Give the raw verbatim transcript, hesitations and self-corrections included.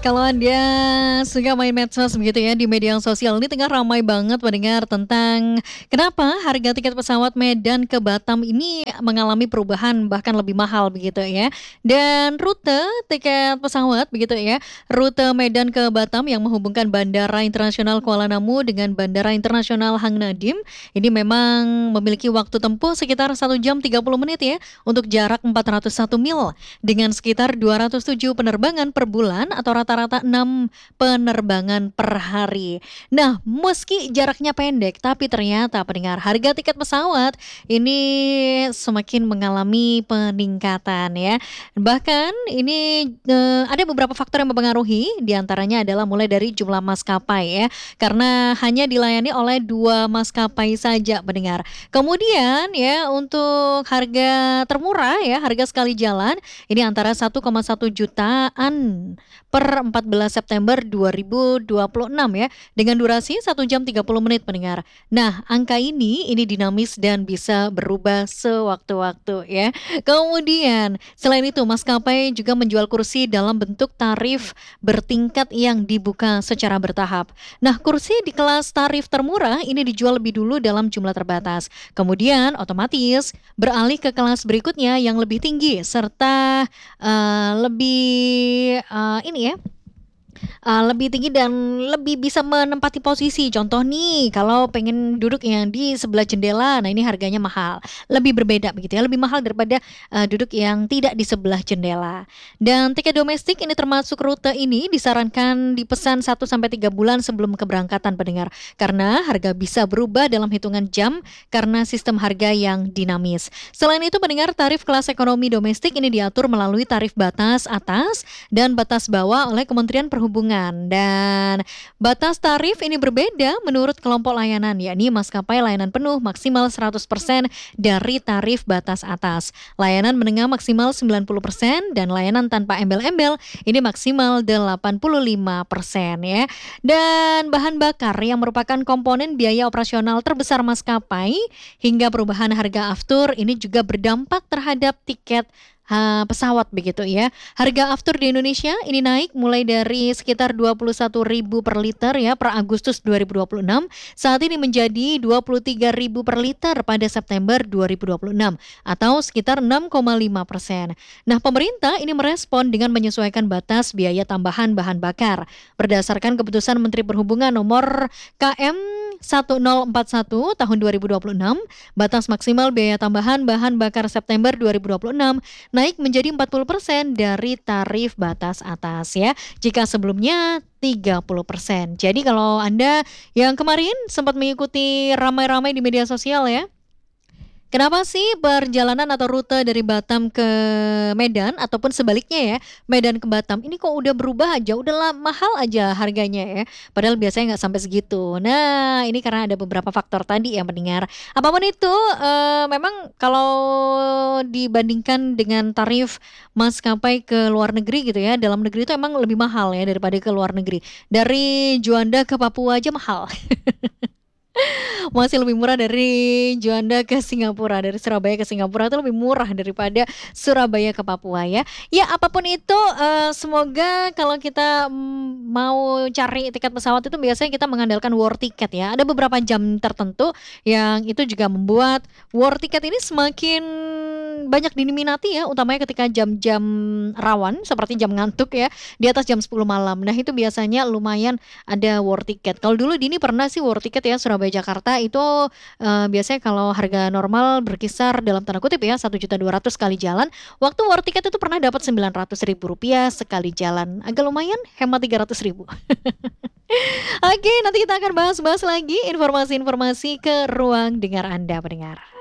Kalau Anda suka main medsos begitu ya di media sosial ini tengah ramai banget mendengar tentang kenapa harga tiket pesawat Medan ke Batam ini mengalami perubahan bahkan lebih mahal begitu ya. Dan rute tiket pesawat begitu ya, rute Medan ke Batam yang menghubungkan Bandara Internasional Kuala Namu dengan Bandara Internasional Hang Nadim ini memang memiliki waktu tempuh sekitar satu jam tiga puluh menit ya untuk jarak empat ratus satu mil dengan sekitar dua ratus tujuh penerbangan per bulan atau rata-rata enam penerbangan per hari. Nah, meski jaraknya pendek, tapi ternyata pendengar harga tiket pesawat ini semakin mengalami peningkatan ya. Bahkan ini eh, ada beberapa faktor yang mempengaruhi, diantaranya adalah mulai dari jumlah maskapai ya, karena hanya dilayani oleh dua maskapai saja pendengar. Kemudian ya untuk harga termurah ya, harga sekali jalan ini antara satu koma satu jutaan per empat belas September dua ribu dua puluh enam ya dengan durasi satu jam tiga puluh menit pendengar. Nah, angka ini ini dinamis dan bisa berubah sewaktu-waktu ya. Kemudian, selain itu maskapai juga menjual kursi dalam bentuk tarif bertingkat yang dibuka secara bertahap. Nah, kursi di kelas tarif termurah ini dijual lebih dulu dalam jumlah terbatas. Kemudian otomatis beralih ke kelas berikutnya yang lebih tinggi serta uh, lebih uh, ini ya uh, lebih tinggi dan lebih bisa menempati posisi. Contoh nih, kalau pengen duduk yang di sebelah jendela, nah ini harganya mahal. Lebih berbeda begitu ya, lebih mahal daripada uh, duduk yang tidak di sebelah jendela. Dan tiket domestik ini termasuk rute ini disarankan dipesan satu sampai tiga bulan sebelum keberangkatan pendengar. Karena harga bisa berubah dalam hitungan jam karena sistem harga yang dinamis. Selain itu pendengar, tarif kelas ekonomi domestik ini diatur melalui tarif batas atas dan batas bawah oleh Kementerian Perhubungan, dan batas tarif ini berbeda menurut kelompok layanan, yakni maskapai layanan penuh maksimal seratus persen dari tarif batas atas, layanan menengah maksimal sembilan puluh persen, dan layanan tanpa embel-embel ini maksimal delapan puluh lima persen ya. Dan bahan bakar yang merupakan komponen biaya operasional terbesar maskapai hingga perubahan harga aftur ini juga berdampak terhadap tiket Ha, pesawat begitu ya. Harga aftur di Indonesia ini naik mulai dari sekitar dua puluh satu ribu per liter ya per Agustus dua ribu dua puluh enam, saat ini menjadi dua puluh tiga ribu per liter pada September dua ribu dua puluh enam atau sekitar enam koma lima persen. Nah, pemerintah ini merespon dengan menyesuaikan batas biaya tambahan bahan bakar berdasarkan keputusan Menteri Perhubungan nomor K M sepuluh empat puluh satu tahun dua ribu dua puluh enam. Batas maksimal biaya tambahan bahan bakar September dua ribu dua puluh enam naik menjadi empat puluh persen dari tarif batas atas ya, jika sebelumnya tiga puluh persen. Jadi kalau Anda yang kemarin sempat mengikuti ramai-ramai di media sosial ya, kenapa sih perjalanan atau rute dari Batam ke Medan ataupun sebaliknya ya, Medan ke Batam ini kok udah berubah aja, udahlah mahal aja harganya ya. Padahal biasanya nggak sampai segitu. Nah, ini karena ada beberapa faktor tadi yang mendengar. Apapun itu, eh, memang kalau dibandingkan dengan tarif maskapai ke luar negeri gitu ya, dalam negeri itu emang lebih mahal ya daripada ke luar negeri. Dari Juanda ke Papua aja mahal. Masih lebih murah dari Juanda ke Singapura, dari Surabaya ke Singapura itu lebih murah daripada Surabaya ke Papua ya. Ya apapun itu, uh, semoga kalau kita mm, mau cari tiket pesawat itu biasanya kita mengandalkan war ticket ya. Ada beberapa jam tertentu yang itu juga membuat war ticket ini semakin banyak diminati ya, utamanya ketika jam-jam rawan seperti jam ngantuk ya, di atas jam sepuluh malam. Nah itu biasanya lumayan ada war ticket. Kalau dulu Dini pernah sih war ticket ya Surabaya Jakarta itu uh, biasanya kalau harga normal berkisar dalam tanda kutip ya satu juta dua ratus sekali jalan. Waktu war ticket itu pernah dapat sembilan ratus ribu rupiah sekali jalan. Agak lumayan, hemat tiga ratus ribu. Oke, nanti kita akan bahas-bahas lagi informasi-informasi ke ruang dengar Anda pendengar.